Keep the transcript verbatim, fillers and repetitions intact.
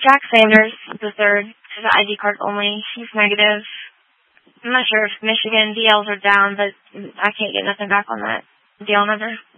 Jack Sanders, the third, has an I D card only. He's negative. I'm not sure if Michigan D Ls are down, but I can't get nothing back on that D L number.